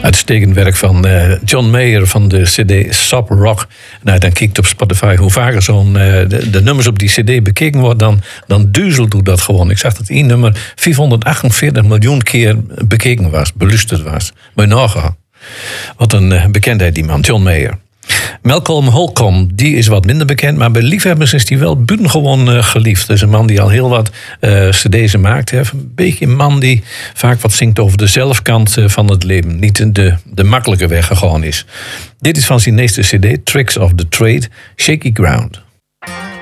Uitstekend werk van John Mayer van de cd Sub Rock. Nou, dan kijkt op Spotify hoe vaker de nummers op die cd bekeken worden, dan duizelt doet dat gewoon. Ik zag dat één nummer 448 miljoen keer bekeken was, beluisterd was. Maar nagaan. Wat een bekendheid die man, John Mayer. Malcolm Holcomb, die is wat minder bekend, maar bij liefhebbers is hij wel buitengewoon geliefd. Dat is een man die al heel wat cd's gemaakt heeft. Een beetje een man die vaak wat zingt over de zelfkant van het leven. Niet de makkelijke weg gegaan is. Dit is van zijn eerste cd, Tricks of the Trade, Shaky Ground.